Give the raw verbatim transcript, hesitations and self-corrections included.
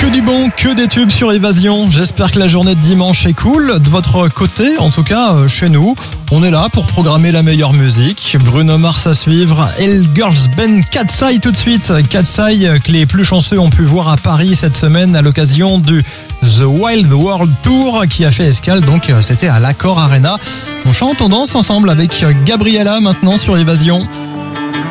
Que du bon, que des tubes sur Évasion. J'espère que la journée de dimanche est cool. De votre côté, en tout cas, chez nous, on est là pour programmer la meilleure musique. Bruno Mars à suivre. El Girls Band Katseye tout de suite. Katseye que les plus chanceux ont pu voir à Paris cette semaine à l'occasion du The Wild World Tour qui a fait escale. Donc, c'était à l'Accor Arena. On chante, on danse ensemble avec Gabriella maintenant sur Évasion.